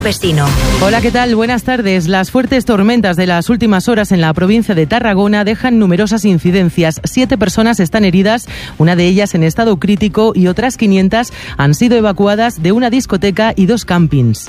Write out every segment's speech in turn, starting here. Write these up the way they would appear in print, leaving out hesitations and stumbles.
Vecino. Hola, ¿qué tal? Buenas tardes. Las fuertes tormentas de las últimas horas en la provincia de Tarragona dejan numerosas incidencias. 7 personas están heridas, una de ellas en estado crítico y otras 500 han sido evacuadas de una discoteca y 2 campings.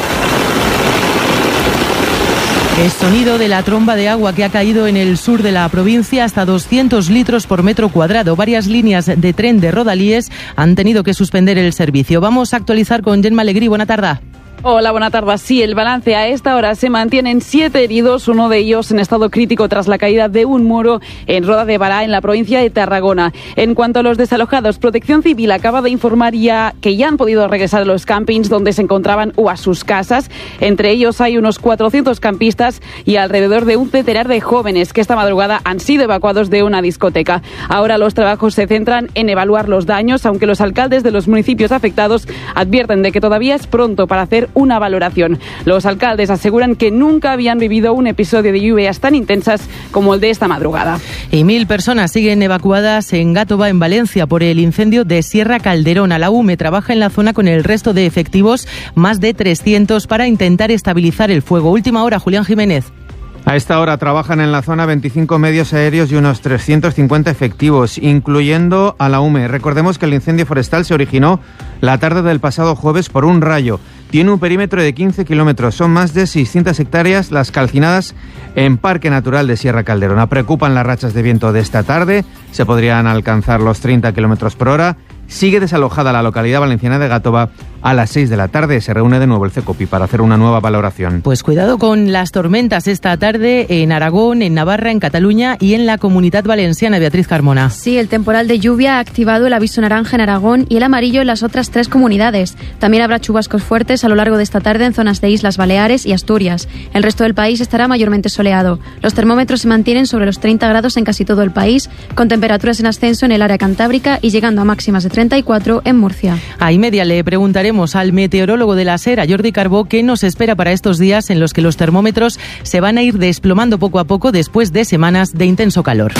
El sonido de la tromba de agua que ha caído en el sur de la provincia, hasta 200 litros por metro cuadrado. Varias líneas de tren de Rodalies han tenido que suspender el servicio. Vamos a actualizar con Gemma Alegrí. Buena tarde. Hola, buena tarde. Sí, el balance a esta hora se mantienen 7 heridos, uno de ellos en estado crítico tras la caída de un muro en Roda de Bará, en la provincia de Tarragona. En cuanto a los desalojados, Protección Civil acaba de informar ya que ya han podido regresar a los campings donde se encontraban o a sus casas. Entre ellos hay unos 400 campistas y alrededor de un centenar de jóvenes que esta madrugada han sido evacuados de una discoteca. Ahora los trabajos se centran en evaluar los daños, aunque los alcaldes de los municipios afectados advierten de que todavía es pronto para hacer una valoración. Los alcaldes aseguran que nunca habían vivido un episodio de lluvias tan intensas como el de esta madrugada. Y 1000 personas siguen evacuadas en Gàtova, en Valencia, por el incendio de Sierra Calderona. La UME trabaja en la zona con el resto de efectivos, más de 300, para intentar estabilizar el fuego. Última hora, Julián Jiménez. A esta hora trabajan en la zona 25 medios aéreos y unos 350 efectivos, incluyendo a la UME. Recordemos que el incendio forestal se originó la tarde del pasado jueves por un rayo. Tiene un perímetro de 15 kilómetros. Son más de 600 hectáreas las calcinadas en Parque Natural de Sierra Calderona. Preocupan las rachas de viento de esta tarde. Se podrían alcanzar los 30 kilómetros por hora. Sigue desalojada la localidad valenciana de Gàtova. A las 6 de la tarde se reúne de nuevo el CECOPI para hacer una nueva valoración. Pues cuidado con las tormentas esta tarde en Aragón, en Navarra, en Cataluña y en la Comunidad Valenciana. Beatriz Carmona. Sí, el temporal de lluvia ha activado el aviso naranja en Aragón y el amarillo en las otras 3 comunidades. También habrá chubascos fuertes a lo largo de esta tarde en zonas de Islas Baleares y Asturias. El resto del país estará mayormente soleado. Los termómetros se mantienen sobre los 30 grados en casi todo el país, con temperaturas en ascenso en el área cantábrica y llegando a máximas de 34 en Murcia. A y media le preguntaremos al meteorólogo de la SER, a Jordi Carbó, qué nos espera para estos días en los que los termómetros se van a ir desplomando poco a poco después de semanas de intenso calor.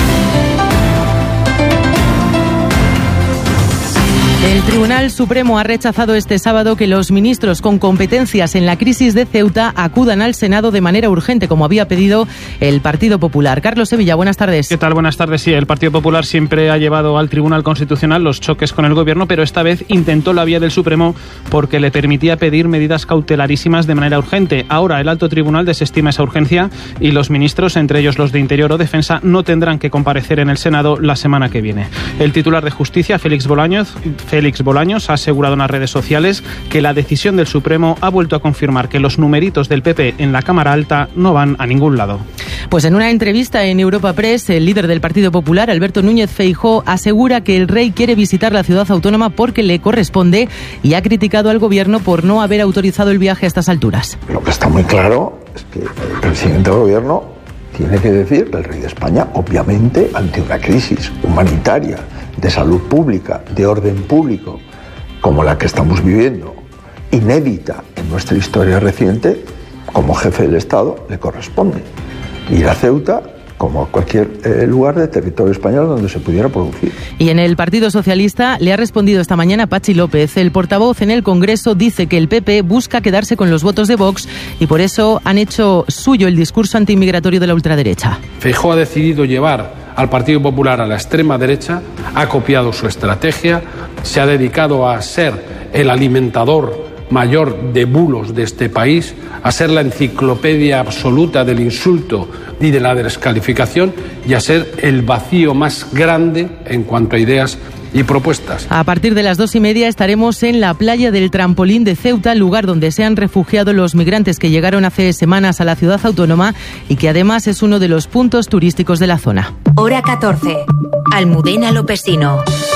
El Tribunal Supremo ha rechazado este sábado que los ministros con competencias en la crisis de Ceuta acudan al Senado de manera urgente, como había pedido el Partido Popular. Carlos Sevilla, buenas tardes. ¿Qué tal? Buenas tardes. Sí, el Partido Popular siempre ha llevado al Tribunal Constitucional los choques con el Gobierno, pero esta vez intentó la vía del Supremo porque le permitía pedir medidas cautelarísimas de manera urgente. Ahora el Alto Tribunal desestima esa urgencia y los ministros, entre ellos los de Interior o Defensa, no tendrán que comparecer en el Senado la semana que viene. El titular de Justicia, Félix Bolaños, ha asegurado en las redes sociales que la decisión del Supremo ha vuelto a confirmar que los numeritos del PP en la Cámara Alta no van a ningún lado. Pues en una entrevista en Europa Press, el líder del Partido Popular, Alberto Núñez Feijóo, asegura que el rey quiere visitar la ciudad autónoma porque le corresponde y ha criticado al Gobierno por no haber autorizado el viaje a estas alturas. Lo que está muy claro es que el presidente del Gobierno tiene que decir que el rey de España, obviamente, ante una crisis humanitaria, de salud pública, de orden público, como la que estamos viviendo, inédita en nuestra historia reciente, como jefe del Estado le corresponde ir a Ceuta como a cualquier lugar de territorio español donde se pudiera producir. Y en el Partido Socialista le ha respondido esta mañana Patxi López. El portavoz en el Congreso dice que el PP busca quedarse con los votos de Vox y por eso han hecho suyo el discurso antiinmigratorio de la ultraderecha. Feijóo ha decidido llevar al Partido Popular a la extrema derecha, ha copiado su estrategia, se ha dedicado a ser el alimentador mayor de bulos de este país, a ser la enciclopedia absoluta del insulto y de la descalificación y a ser el vacío más grande en cuanto a ideas y propuestas. A partir de las 2:30 estaremos en la playa del Trampolín de Ceuta, lugar donde se han refugiado los migrantes que llegaron hace semanas a la ciudad autónoma y que además es uno de los puntos turísticos de la zona. Hora 14. Almudena Lopesino.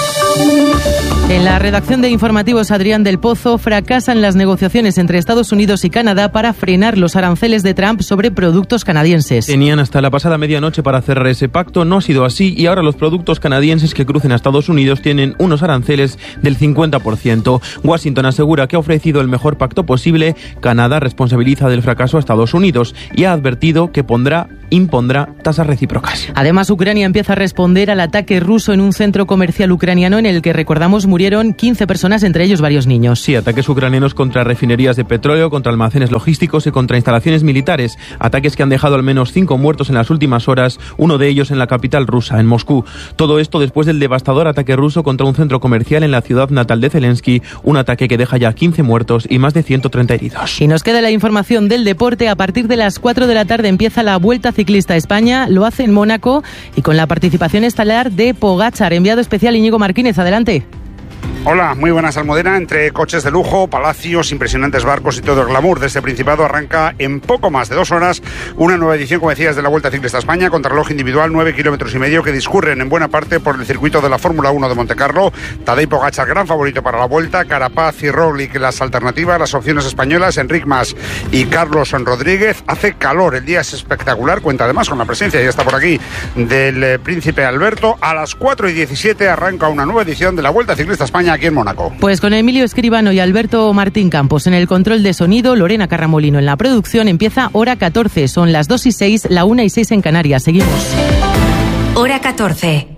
En la redacción de Informativos, Adrián del Pozo, fracasan las negociaciones entre Estados Unidos y Canadá para frenar los aranceles de Trump sobre productos canadienses. Tenían hasta la pasada medianoche para cerrar ese pacto, no ha sido así y ahora los productos canadienses que crucen a Estados Unidos tienen unos aranceles del 50%. Washington asegura que ha ofrecido el mejor pacto posible. Canadá responsabiliza del fracaso a Estados Unidos y ha advertido que impondrá tasas recíprocas. Además, Ucrania empieza a responder al ataque ruso en un centro comercial ucraniano en en el que, recordamos, murieron 15 personas, entre ellos varios niños. Sí, ataques ucranianos contra refinerías de petróleo, contra almacenes logísticos y contra instalaciones militares. Ataques que han dejado al menos 5 muertos en las últimas horas, uno de ellos en la capital rusa, en Moscú. Todo esto después del devastador ataque ruso contra un centro comercial en la ciudad natal de Zelensky, un ataque que deja ya 15 muertos y más de 130 heridos. Y nos queda la información del deporte. A partir de las 4 de la tarde empieza la Vuelta Ciclista a España, lo hace en Mónaco y con la participación estelar de Pogačar. Enviado especial Íñigo Martínez, adelante. Hola, muy buenas, Almudena. Entre coches de lujo, palacios, impresionantes barcos y todo el glamour de este Principado, arranca en poco más de 2 horas una nueva edición, como decías, de la Vuelta Ciclista a España, contrarreloj individual, 9,5 kilómetros que discurren en buena parte por el circuito de la Fórmula 1 de Montecarlo. Tadej Pogačar, gran favorito para la Vuelta, Carapaz y Roglic las alternativas, las opciones españolas, Enric Mas y Carlos Rodríguez. Hace calor, el día es espectacular, cuenta además con la presencia, ya está por aquí, del Príncipe Alberto. A las 4:17 arranca una nueva edición de la Vuelta Ciclista a España aquí en Mónaco. Pues con Emilio Escribano y Alberto Martín Campos en el control de sonido, Lorena Carramolino en la producción, empieza hora 14. Son las 2:06, la 1:06 en Canarias. Seguimos. Hora 14.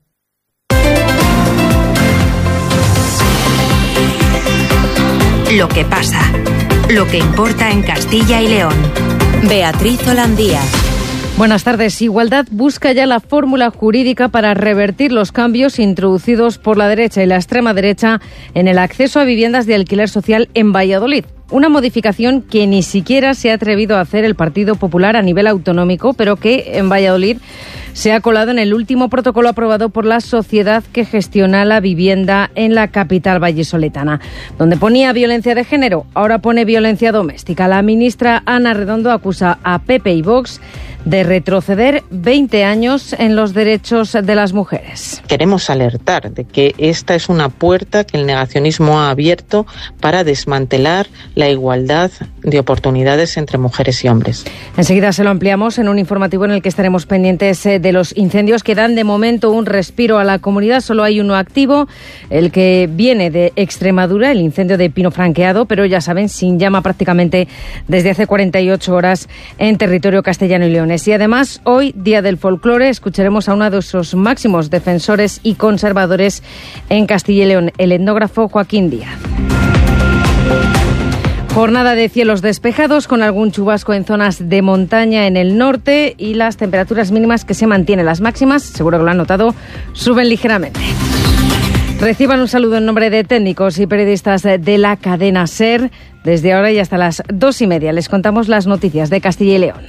Lo que pasa. Lo que importa en Castilla y León. Beatriz Holandía. Buenas tardes. Igualdad busca ya la fórmula jurídica para revertir los cambios introducidos por la derecha y la extrema derecha en el acceso a viviendas de alquiler social en Valladolid. Una modificación que ni siquiera se ha atrevido a hacer el Partido Popular a nivel autonómico, pero que en Valladolid se ha colado en el último protocolo aprobado por la sociedad que gestiona la vivienda en la capital vallisoletana. Donde ponía violencia de género, ahora pone violencia doméstica. La ministra Ana Redondo acusa a PP y Vox de retroceder 20 años en los derechos de las mujeres. Queremos alertar de que esta es una puerta que el negacionismo ha abierto para desmantelar la igualdad de oportunidades entre mujeres y hombres. Enseguida se lo ampliamos en un informativo en el que estaremos pendientes de los incendios que dan de momento un respiro a la comunidad. Solo hay uno activo, el que viene de Extremadura, el incendio de Pino Franqueado, pero ya saben, sin llama prácticamente desde hace 48 horas en territorio castellano y leonés. Y además, hoy, Día del Folclore, escucharemos a uno de sus máximos defensores y conservadores en Castilla y León, el etnógrafo Joaquín Díaz. Jornada de cielos despejados con algún chubasco en zonas de montaña en el norte y las temperaturas mínimas que se mantienen. Las máximas, seguro que lo han notado, suben ligeramente. Reciban un saludo en nombre de técnicos y periodistas de la cadena SER. Desde ahora y hasta las 2:30 les contamos las noticias de Castilla y León.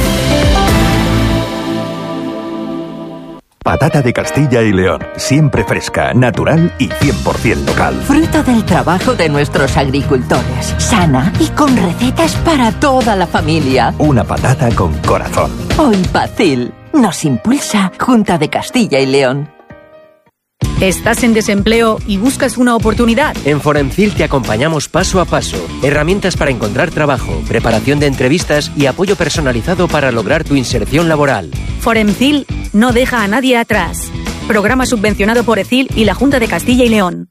Patata de Castilla y León, siempre fresca, natural y 100% local. Fruto del trabajo de nuestros agricultores, sana y con recetas para toda la familia. Una patata con corazón. Hoy Pacil nos impulsa Junta de Castilla y León. ¿Estás en desempleo y buscas una oportunidad? En Foremcil te acompañamos paso a paso. Herramientas para encontrar trabajo, preparación de entrevistas y apoyo personalizado para lograr tu inserción laboral. Foremcil no deja a nadie atrás. Programa subvencionado por ECIL y la Junta de Castilla y León.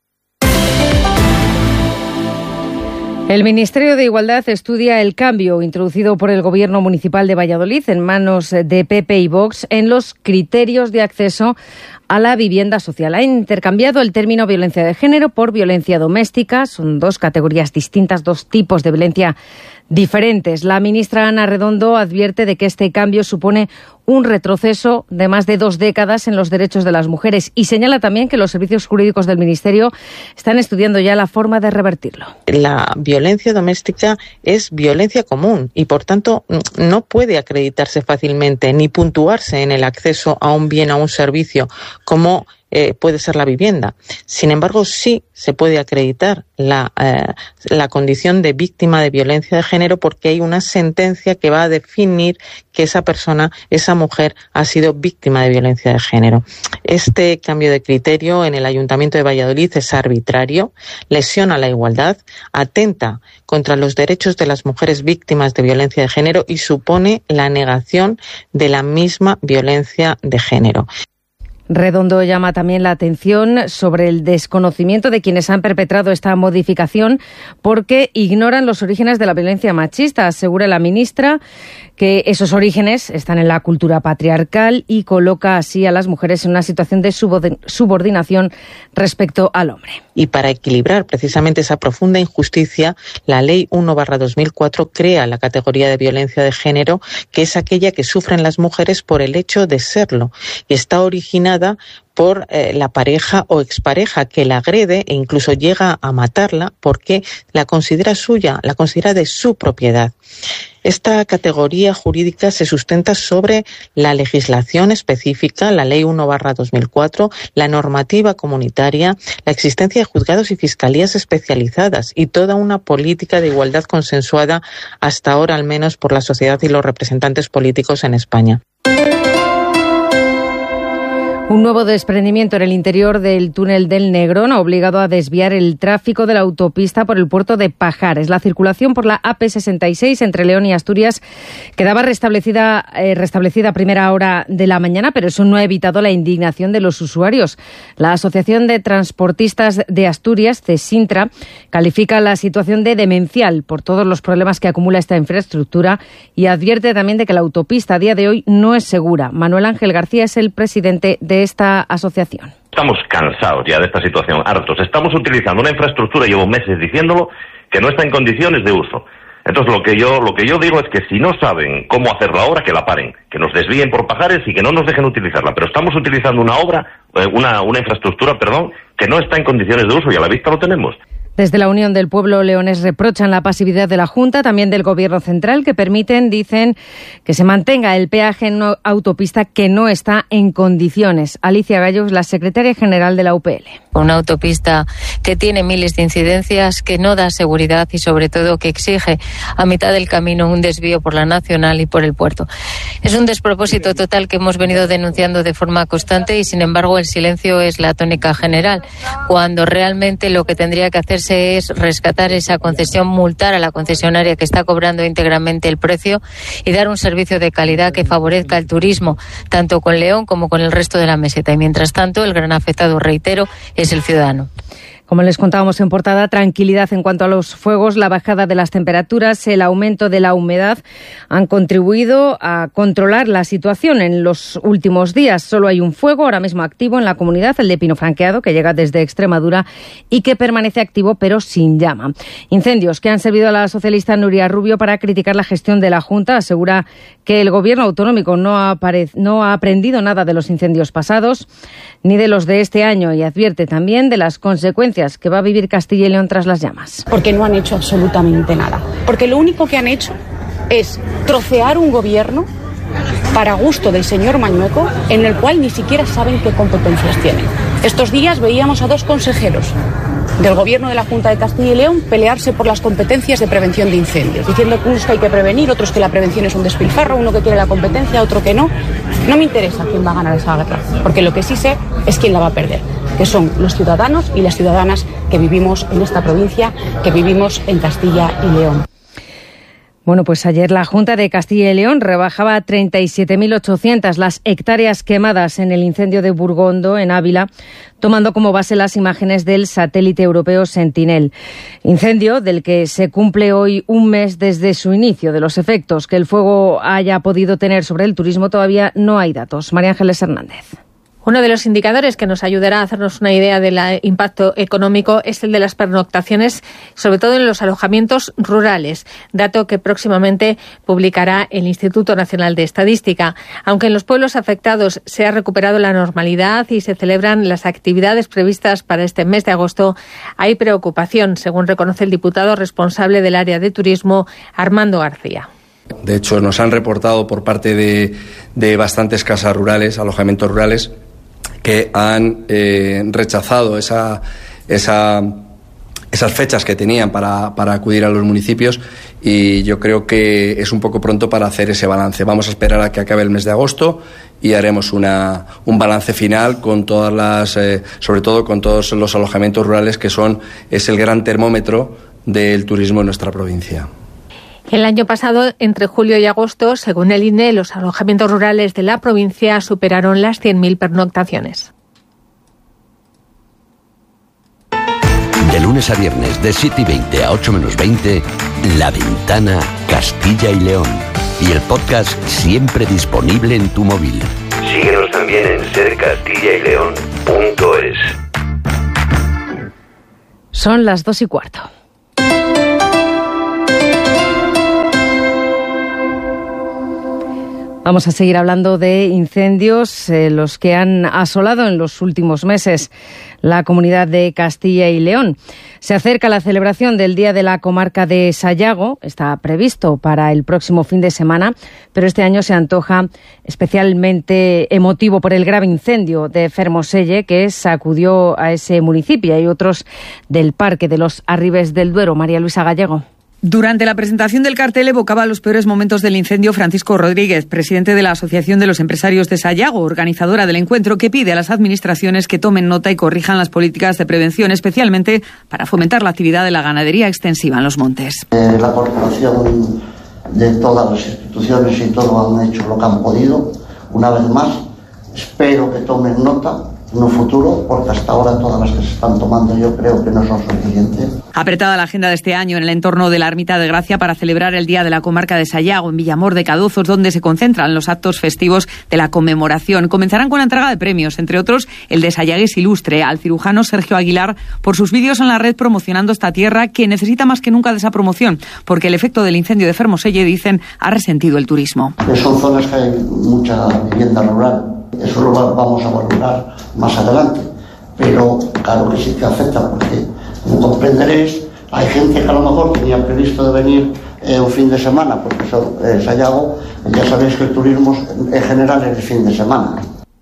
El Ministerio de Igualdad estudia el cambio introducido por el Gobierno Municipal de Valladolid en manos de PP y Vox en los criterios de acceso a la vivienda social. Ha intercambiado el término violencia de género por violencia doméstica. Son dos categorías distintas, dos tipos de violencia diferentes. La ministra Ana Redondo advierte de que este cambio supone un retroceso de más de 2 décadas en los derechos de las mujeres y señala también que los servicios jurídicos del Ministerio están estudiando ya la forma de revertirlo. La violencia doméstica es violencia común y, por tanto, no puede acreditarse fácilmente ni puntuarse en el acceso a un bien, a un servicio, como puede ser la vivienda. Sin embargo, sí se puede acreditar la condición de víctima de violencia de género porque hay una sentencia que va a definir que esa persona, esa mujer, ha sido víctima de violencia de género. Este cambio de criterio en el Ayuntamiento de Valladolid es arbitrario, lesiona la igualdad, atenta contra los derechos de las mujeres víctimas de violencia de género y supone la negación de la misma violencia de género. Redondo llama también la atención sobre el desconocimiento de quienes han perpetrado esta modificación porque ignoran los orígenes de la violencia machista. Asegura la ministra que esos orígenes están en la cultura patriarcal y coloca así a las mujeres en una situación de subordinación respecto al hombre. Y para equilibrar precisamente esa profunda injusticia, la Ley 1/2004 crea la categoría de violencia de género, que es aquella que sufren las mujeres por el hecho de serlo, y está originada por la pareja o expareja que la agrede e incluso llega a matarla porque la considera suya, la considera de su propiedad. Esta categoría jurídica se sustenta sobre la legislación específica, la Ley 1/2004, la normativa comunitaria, la existencia de juzgados y fiscalías especializadas y toda una política de igualdad consensuada hasta ahora, al menos por la sociedad y los representantes políticos en España. Un nuevo desprendimiento en el interior del túnel del Negrón ha obligado a desviar el tráfico de la autopista por el puerto de Pajares. La circulación por la AP66 entre León y Asturias quedaba restablecida a primera hora de la mañana, pero eso no ha evitado la indignación de los usuarios. La Asociación de Transportistas de Asturias, CESINTRA, califica la situación de demencial por todos los problemas que acumula esta infraestructura y advierte también de que la autopista a día de hoy no es segura. Manuel Ángel García es el presidente de esta asociación. Estamos cansados ya de esta situación, hartos. Estamos utilizando una infraestructura, llevo meses diciéndolo, que no está en condiciones de uso. Entonces lo que yo digo es que si no saben cómo hacerla ahora, que la paren, que nos desvíen por Pajares y que no nos dejen utilizarla. Pero estamos utilizando una infraestructura, que no está en condiciones de uso y a la vista lo tenemos. Desde la Unión del Pueblo leonés reprochan la pasividad de la Junta, también del Gobierno central, que dicen, que se mantenga el peaje en una autopista que no está en condiciones. Alicia Gallo, la secretaria general de la UPL. Una autopista que tiene miles de incidencias, que no da seguridad y sobre todo que exige a mitad del camino un desvío por la Nacional y por el puerto. Es un despropósito total que hemos venido denunciando de forma constante y sin embargo el silencio es la tónica general, cuando realmente lo que tendría que hacerse es rescatar esa concesión, multar a la concesionaria que está cobrando íntegramente el precio y dar un servicio de calidad que favorezca el turismo, tanto con León como con el resto de la meseta. Y mientras tanto, el gran afectado, reitero, es el ciudadano. Como les contábamos en portada, tranquilidad en cuanto a los fuegos, la bajada de las temperaturas, el aumento de la humedad han contribuido a controlar la situación en los últimos días. Solo hay un fuego ahora mismo activo en la comunidad, el de Pino Franqueado, que llega desde Extremadura y que permanece activo pero sin llama. Incendios que han servido a la socialista Nuria Rubio para criticar la gestión de la Junta. Asegura que el gobierno autonómico no ha aprendido nada de los incendios pasados ni de los de este año y advierte también de las consecuencias que va a vivir Castilla y León tras las llamas. Porque no han hecho absolutamente nada. Porque lo único que han hecho es trocear un gobierno para gusto del señor Mañueco, en el cual ni siquiera saben qué competencias tienen. Estos días veíamos a dos consejeros del gobierno de la Junta de Castilla y León pelearse por las competencias de prevención de incendios, diciendo que unos que hay que prevenir, otros que la prevención es un despilfarro, uno que quiere la competencia, otro que no. No me interesa quién va a ganar esa guerra, porque lo que sí sé es quién la va a perder, que son los ciudadanos y las ciudadanas que vivimos en esta provincia, que vivimos en Castilla y León. Bueno, pues ayer la Junta de Castilla y León rebajaba a 37.800 las hectáreas quemadas en el incendio de Burgondo, en Ávila, tomando como base las imágenes del satélite europeo Sentinel. Incendio del que se cumple hoy un mes desde su inicio. De los efectos que el fuego haya podido tener sobre el turismo todavía no hay datos. María Ángeles Hernández. Uno de los indicadores que nos ayudará a hacernos una idea del impacto económico es el de las pernoctaciones, sobre todo en los alojamientos rurales, dato que próximamente publicará el Instituto Nacional de Estadística. Aunque en los pueblos afectados se ha recuperado la normalidad y se celebran las actividades previstas para este mes de agosto, hay preocupación, según reconoce el diputado responsable del área de turismo, Armando García. De hecho, nos han reportado por parte de bastantes casas rurales, alojamientos rurales, que han rechazado esas fechas que tenían para acudir a los municipios, y yo creo que es un poco pronto para hacer ese balance. Vamos a esperar a que acabe el mes de agosto y haremos un balance final con sobre todo con todos los alojamientos rurales, que es el gran termómetro del turismo en nuestra provincia. El año pasado, entre julio y agosto, según el INE, los alojamientos rurales de la provincia superaron las 100.000 pernoctaciones. De lunes a viernes, de 7:20 a 8:20, La Ventana Castilla y León. Y el podcast siempre disponible en tu móvil. Síguenos también en sercastillayleón.es. Son las 2:15. Vamos a seguir hablando de incendios, los que han asolado en los últimos meses la comunidad de Castilla y León. Se acerca la celebración del Día de la Comarca de Sayago, está previsto para el próximo fin de semana, pero este año se antoja especialmente emotivo por el grave incendio de Fermoselle que sacudió a ese municipio y otros del Parque de los Arribes del Duero. María Luisa Gallego. Durante la presentación del cartel evocaba los peores momentos del incendio Francisco Rodríguez, presidente de la Asociación de los Empresarios de Sayago, organizadora del encuentro, que pide a las administraciones que tomen nota y corrijan las políticas de prevención, especialmente para fomentar la actividad de la ganadería extensiva en los montes. La coordinación de todas las instituciones y todo han hecho lo que han podido. Una vez más, espero que tomen nota en un futuro, porque hasta ahora todas las que se están tomando yo creo que no son suficientes. Apretada la agenda de este año en el entorno de la Ermita de Gracia para celebrar el Día de la Comarca de Sayago en Villamor de Cadozos, donde se concentran los actos festivos de la conmemoración. Comenzarán con la entrega de premios, entre otros el de Sayagués Ilustre, al cirujano Sergio Aguilar, por sus vídeos en la red promocionando esta tierra que necesita más que nunca de esa promoción, porque el efecto del incendio de Fermoselle, dicen, ha resentido el turismo. Son zonas que hay mucha vivienda rural. Eso lo vamos a valorar más adelante, pero claro que sí que afecta, porque como comprenderéis, hay gente que a lo mejor tenía previsto de venir un fin de semana, porque Sayago, ya sabéis que el turismo en general es el fin de semana.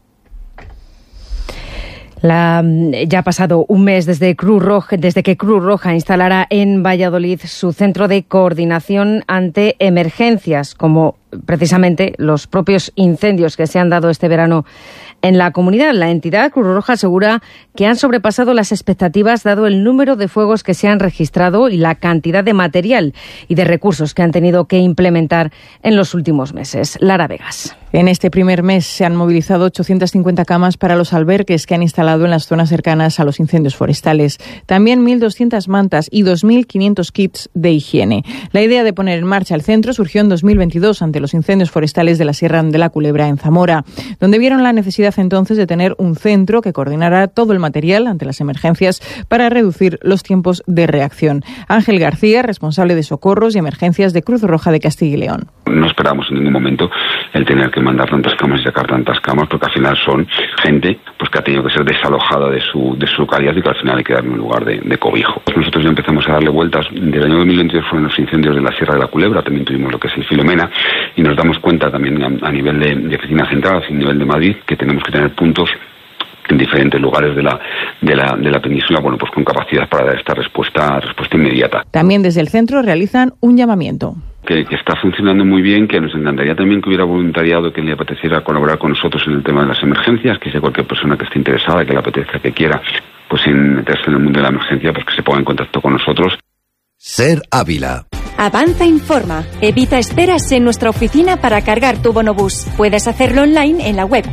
Ya ha pasado un mes desde que Cruz Roja instalara en Valladolid su centro de coordinación ante emergencias, como precisamente los propios incendios que se han dado este verano en la comunidad. La entidad Cruz Roja asegura que han sobrepasado las expectativas dado el número de fuegos que se han registrado y la cantidad de material y de recursos que han tenido que implementar en los últimos meses. Lara Vegas. En este primer mes se han movilizado 850 camas para los albergues que han instalado en las zonas cercanas a los incendios forestales. También 1.200 mantas y 2.500 kits de higiene. La idea de poner en marcha el centro surgió en 2022 ante los incendios forestales de la Sierra de la Culebra en Zamora, donde vieron la necesidad entonces de tener un centro que coordinara todo el material ante las emergencias para reducir los tiempos de reacción. Ángel García, responsable de socorros y emergencias de Cruz Roja de Castilla y León. No esperamos en ningún momento el tener que mandar tantas camas y sacar tantas camas, porque al final son gente pues que ha tenido que ser desalojada de su localidad y que al final hay que darle un lugar de cobijo. Nosotros ya empezamos a darle vueltas. Desde el año 2022 fueron los incendios de la Sierra de la Culebra, también tuvimos lo que es el Filomena, y nos damos cuenta también a nivel de oficina central, a nivel de Madrid, que tenemos que tener puntos en diferentes lugares de la península, bueno, pues con capacidad para dar esta respuesta inmediata. También desde el centro realizan un llamamiento. Que está funcionando muy bien, que nos encantaría también que hubiera voluntariado que le apeteciera colaborar con nosotros en el tema de las emergencias, que sea cualquier persona que esté interesada, que le apetezca, que quiera, pues en meterse en el mundo de la emergencia, pues que se ponga en contacto con nosotros. Ser Ávila. Avanza informa. Evita esperas en nuestra oficina para cargar tu bonobús. Puedes hacerlo online en la web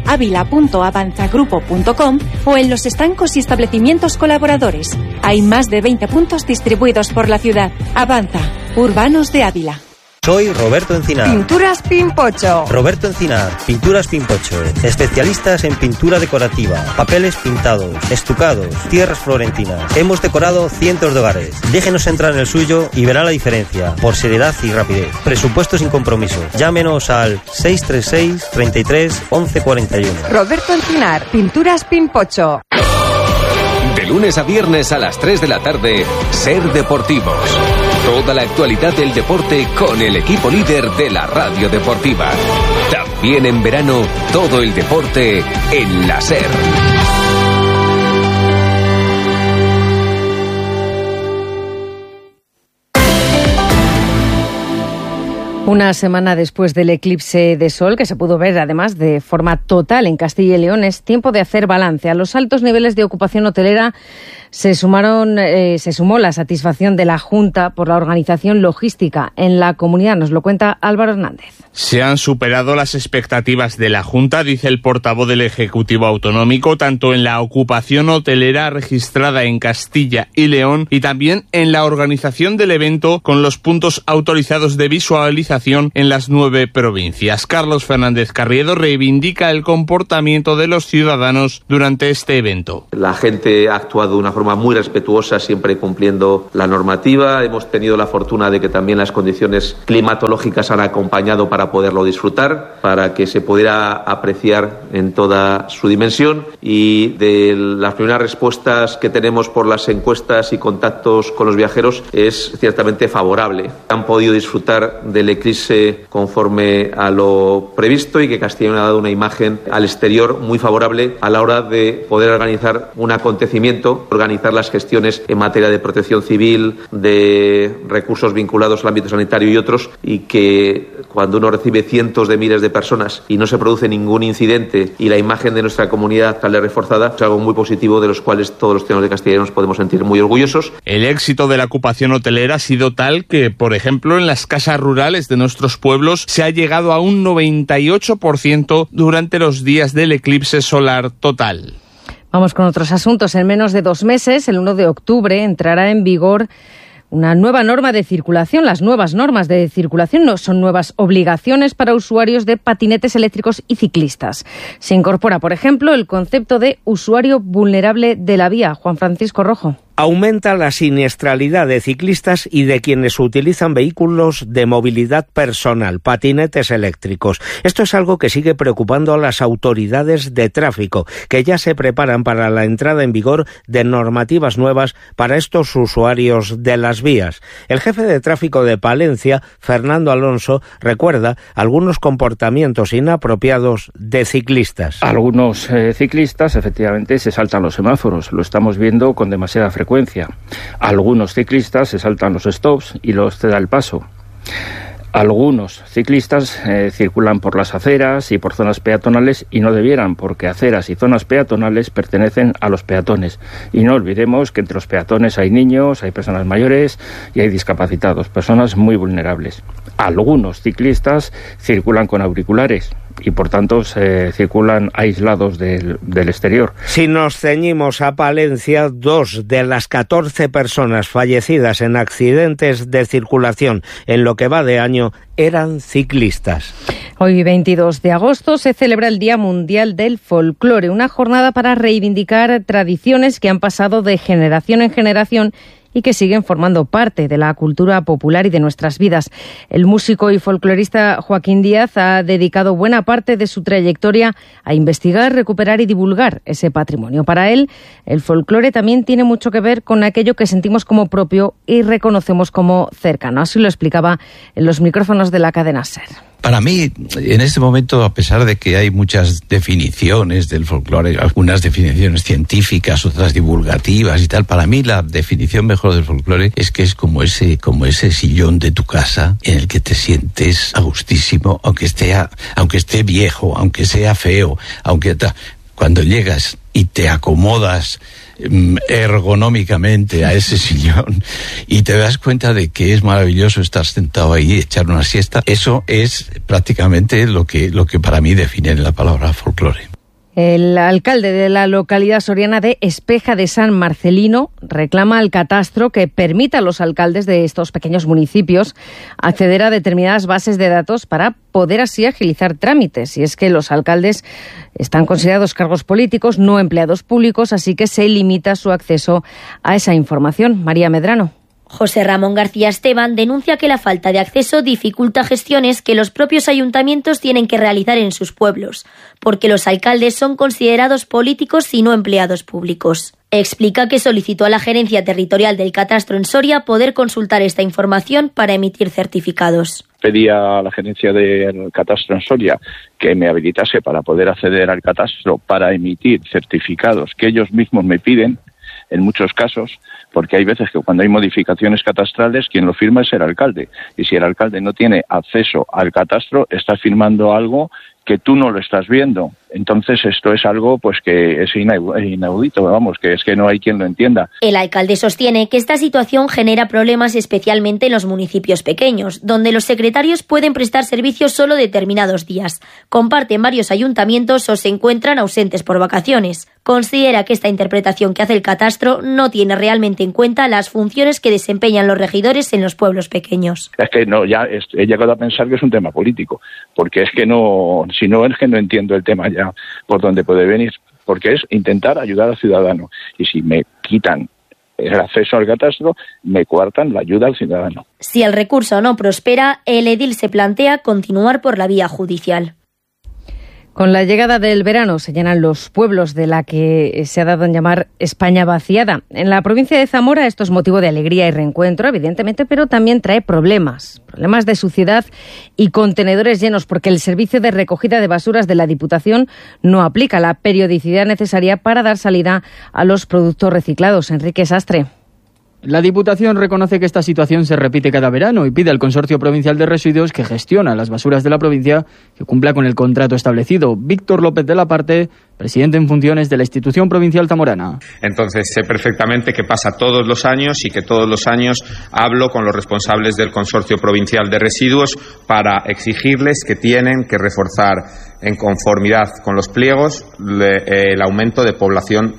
avila.avanzagrupo.com o en los estancos y establecimientos colaboradores. Hay más de 20 puntos distribuidos por la ciudad. Avanza. Urbanos de Ávila. Soy Roberto Encinar. Pinturas Pimpocho. Roberto Encinar, Pinturas Pimpocho. Especialistas en pintura decorativa, papeles pintados, estucados, tierras florentinas. Hemos decorado cientos de hogares. Déjenos entrar en el suyo y verá la diferencia, por seriedad y rapidez. Presupuesto sin compromiso. Llámenos al 636 33 11 41. Roberto Encinar, Pinturas Pimpocho. De lunes a viernes a las 3 de la tarde, Ser Deportivos. Toda la actualidad del deporte con el equipo líder de la radio deportiva. También en verano, todo el deporte en la SER. Una semana después del eclipse de sol, que se pudo ver además de forma total en Castilla y León, es tiempo de hacer balance. A los altos niveles de ocupación hotelera Se sumó la satisfacción de la Junta por la organización logística en la comunidad. Nos lo cuenta Álvaro Hernández. Se han superado las expectativas de la Junta, dice el portavoz del Ejecutivo Autonómico, tanto en la ocupación hotelera registrada en Castilla y León y también en la organización del evento con los puntos autorizados de visualización en las 9 provincias. Carlos Fernández Carriedo reivindica el comportamiento de los ciudadanos durante este evento. La gente ha actuado de una forma muy respetuosa, siempre cumpliendo la normativa. Hemos tenido la fortuna de que también las condiciones climatológicas han acompañado para poderlo disfrutar, para que se pudiera apreciar en toda su dimensión, y de las primeras respuestas que tenemos por las encuestas y contactos con los viajeros es ciertamente favorable. Han podido disfrutar del eclipse conforme a lo previsto y que Castilla y León ha dado una imagen al exterior muy favorable a la hora de poder organizar un acontecimiento, organizar las gestiones en materia de protección civil, de recursos vinculados al ámbito sanitario y otros, y que cuando uno recibe cientos de miles de personas y no se produce ningún incidente y la imagen de nuestra comunidad sale reforzada, es algo muy positivo de los cuales todos los ciudadanos de Castilla y León nos podemos sentir muy orgullosos. El éxito de la ocupación hotelera ha sido tal que, por ejemplo, en las casas rurales de nuestros pueblos se ha llegado a un 98% durante los días del eclipse solar total. Vamos con otros asuntos. En menos de 2 meses, el 1 de octubre, entrará en vigor una nueva norma de circulación. Las nuevas normas de circulación no son nuevas obligaciones para usuarios de patinetes eléctricos y ciclistas. Se incorpora, por ejemplo, el concepto de usuario vulnerable de la vía. Juan Francisco Rojo. Aumenta la siniestralidad de ciclistas y de quienes utilizan vehículos de movilidad personal, patinetes eléctricos. Esto es algo que sigue preocupando a las autoridades de tráfico, que ya se preparan para la entrada en vigor de normativas nuevas para estos usuarios de las vías. El jefe de tráfico de Palencia, Fernando Alonso, recuerda algunos comportamientos inapropiados de ciclistas. Algunos ciclistas efectivamente se saltan los semáforos, lo estamos viendo con demasiada frecuencia. Algunos ciclistas se saltan los stops y los ceda el paso. Algunos ciclistas circulan por las aceras y por zonas peatonales y no debieran, porque aceras y zonas peatonales pertenecen a los peatones. Y no olvidemos que entre los peatones hay niños, hay personas mayores y hay discapacitados, personas muy vulnerables. Algunos ciclistas circulan con auriculares y por tanto se circulan aislados del exterior. Si nos ceñimos a Palencia, 2 de las 14 personas fallecidas en accidentes de circulación en lo que va de año eran ciclistas. Hoy, 22 de agosto, se celebra el Día Mundial del Folclore, una jornada para reivindicar tradiciones que han pasado de generación en generación y que siguen formando parte de la cultura popular y de nuestras vidas. El músico y folclorista Joaquín Díaz ha dedicado buena parte de su trayectoria a investigar, recuperar y divulgar ese patrimonio. Para él, el folclore también tiene mucho que ver con aquello que sentimos como propio y reconocemos como cercano. Así lo explicaba en los micrófonos de la cadena SER. Para mí, en este momento, a pesar de que hay muchas definiciones del folclore, algunas definiciones científicas, otras divulgativas y tal, para mí la definición mejor del folclore es que es como ese sillón de tu casa en el que te sientes a gustísimo, aunque esté viejo, aunque sea feo, cuando llegas y te acomodas ergonómicamente a ese sillón y te das cuenta de que es maravilloso estar sentado ahí y echar una siesta, eso es prácticamente lo que para mí define la palabra folclore. El alcalde de la localidad soriana de Espeja de San Marcelino reclama al catastro que permita a los alcaldes de estos pequeños municipios acceder a determinadas bases de datos para poder así agilizar trámites. Y es que los alcaldes están considerados cargos políticos, no empleados públicos, así que se limita su acceso a esa información. María Medrano. José Ramón García Esteban denuncia que la falta de acceso dificulta gestiones que los propios ayuntamientos tienen que realizar en sus pueblos, porque los alcaldes son considerados políticos y no empleados públicos. Explica que solicitó a la Gerencia Territorial del Catastro en Soria poder consultar esta información para emitir certificados. Pedí a la Gerencia del Catastro en Soria que me habilitase para poder acceder al catastro para emitir certificados que ellos mismos me piden, en muchos casos, porque hay veces que cuando hay modificaciones catastrales, quien lo firma es el alcalde. Y si el alcalde no tiene acceso al catastro, está firmando algo que tú no lo estás viendo. Entonces esto es algo pues que es inaudito, vamos, que es que no hay quien lo entienda. El alcalde sostiene que esta situación genera problemas especialmente en los municipios pequeños, donde los secretarios pueden prestar servicios solo determinados días, comparten varios ayuntamientos o se encuentran ausentes por vacaciones. Considera que esta interpretación que hace el catastro no tiene realmente en cuenta las funciones que desempeñan los regidores en los pueblos pequeños. Es que no, he llegado a pensar que es un tema político, porque es que no, si no es que no entiendo el tema ya por dónde puede venir, porque es intentar ayudar al ciudadano, y si me quitan el acceso al catastro, me coartan la ayuda al ciudadano. Si el recurso no prospera, el edil se plantea continuar por la vía judicial. Con la llegada del verano se llenan los pueblos de la que se ha dado en llamar España vaciada. En la provincia de Zamora esto es motivo de alegría y reencuentro, evidentemente, pero también trae problemas de suciedad y contenedores llenos, porque el servicio de recogida de basuras de la Diputación no aplica la periodicidad necesaria para dar salida a los productos reciclados. Enrique Sastre. La Diputación reconoce que esta situación se repite cada verano y pide al Consorcio Provincial de Residuos, que gestiona las basuras de la provincia, que cumpla con el contrato establecido. Víctor López de la Parte, presidente en funciones de la institución provincial zamorana. Entonces sé perfectamente que pasa todos los años y que todos los años hablo con los responsables del Consorcio Provincial de Residuos para exigirles que tienen que reforzar en conformidad con los pliegos el aumento de población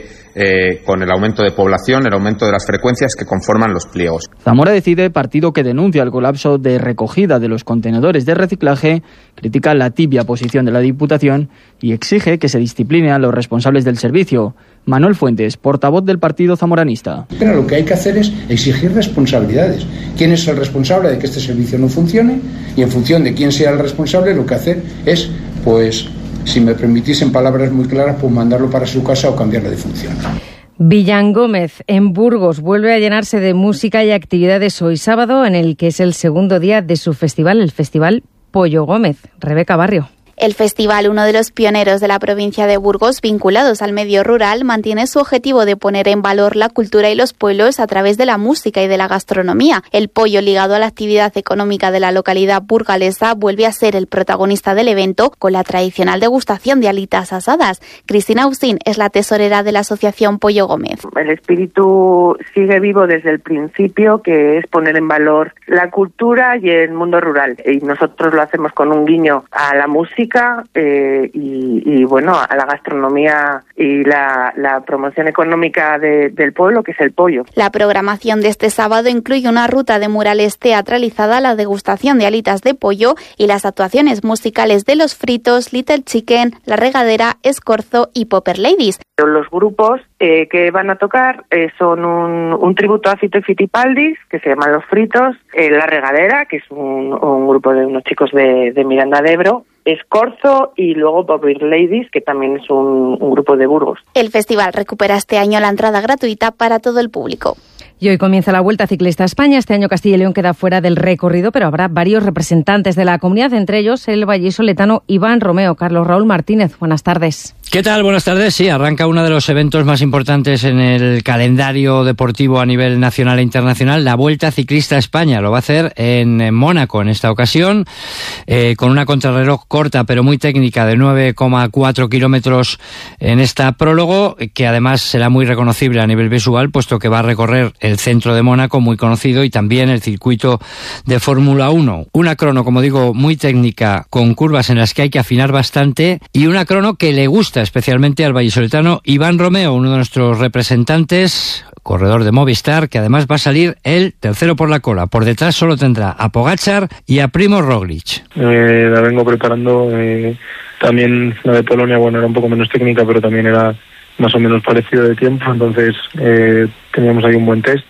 con el aumento de población, el aumento de las frecuencias que conforman los pliegos. Zamora Decide, partido que denuncia el colapso de recogida de los contenedores de reciclaje, critica la tibia posición de la Diputación y exige que se discipline a los responsables del servicio. Manuel Fuentes, portavoz del partido zamoranista. Pero lo que hay que hacer es exigir responsabilidades. ¿Quién es el responsable de que este servicio no funcione? Y en función de quién sea el responsable, lo que hacer es, pues, si me permitiesen palabras muy claras, pues mandarlo para su casa o cambiarle de función. Villangómez, en Burgos, vuelve a llenarse de música y actividades hoy sábado, en el que es el segundo día de su festival, el Festival Pollo Gómez. Rebeca Barrio. El festival, uno de los pioneros de la provincia de Burgos vinculados al medio rural, mantiene su objetivo de poner en valor la cultura y los pueblos a través de la música y de la gastronomía. El pollo, ligado a la actividad económica de la localidad burgalesa, vuelve a ser el protagonista del evento con la tradicional degustación de alitas asadas. Cristina Ausín es la tesorera de la asociación Pollo Gómez. El espíritu sigue vivo desde el principio, que es poner en valor la cultura y el mundo rural. Y nosotros lo hacemos con un guiño a la música y bueno, a la gastronomía y la promoción económica del pueblo, que es el pollo. La programación de este sábado incluye una ruta de murales teatralizada, la degustación de alitas de pollo y las actuaciones musicales de Los Fritos, Little Chicken, La Regadera, Escorzo y Popper Ladies. Los grupos que van a tocar son un tributo a Fito y Fitipaldis, que se llama Los Fritos, La Regadera, que es un grupo de unos chicos de Miranda de Ebro, Escorzo y luego Popper Ladies, que también es un grupo de Burgos. El festival recupera este año la entrada gratuita para todo el público. Y hoy comienza la Vuelta Ciclista a España. Este año Castilla y León queda fuera del recorrido, pero habrá varios representantes de la comunidad, entre ellos el vallisoletano Iván Romeo. Carlos Raúl Martínez, buenas tardes. ¿Qué tal? Buenas tardes. Sí, arranca uno de los eventos más importantes en el calendario deportivo a nivel nacional e internacional, la Vuelta Ciclista a España. Lo va a hacer en Mónaco en esta ocasión, con una contrarreloj corta pero muy técnica de 9,4 kilómetros en esta prólogo, que además será muy reconocible a nivel visual, puesto que va a recorrer el centro de Mónaco, muy conocido, y también el circuito de Fórmula 1. Una crono, como digo, muy técnica, con curvas en las que hay que afinar bastante, y una crono que le gusta especialmente al vallisoletano Iván Romeo, uno de nuestros representantes, corredor de Movistar, que además va a salir el tercero por la cola. Por detrás solo tendrá a Pogačar y a Primož Roglič. La vengo preparando, también la de Polonia, bueno, era un poco menos técnica, pero también era más o menos parecido de tiempo, entonces teníamos ahí un buen test.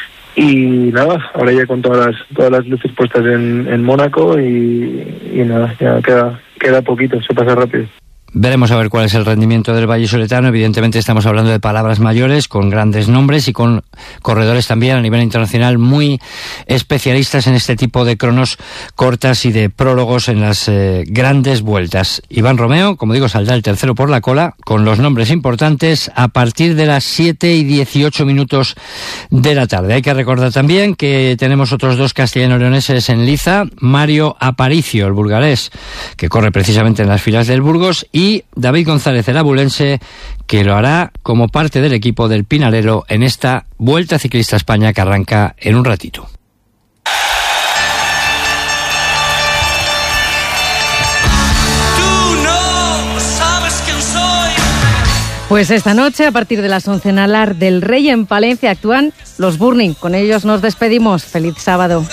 Y nada, ahora ya con todas las luces puestas en Mónaco y nada, ya queda poquito, se pasa rápido. Veremos a ver cuál es el rendimiento del vallisoletano. Evidentemente estamos hablando de palabras mayores, con grandes nombres y con corredores también a nivel internacional muy especialistas en este tipo de cronos cortas y de prólogos en las grandes vueltas. Iván Romeo, como digo, saldrá el tercero por la cola, con los nombres importantes a partir de las 7:18 de la tarde. Hay que recordar también que tenemos otros dos castellano-leoneses en liza: Mario Aparicio, el burgalés, que corre precisamente en las filas del Burgos, y David González, el abulense, que lo hará como parte del equipo del Pinarello en esta Vuelta Ciclista a España que arranca en un ratito. Pues esta noche, a partir de las 11 en Alar del Rey, en Palencia, actúan los Burning. Con ellos nos despedimos. Feliz sábado.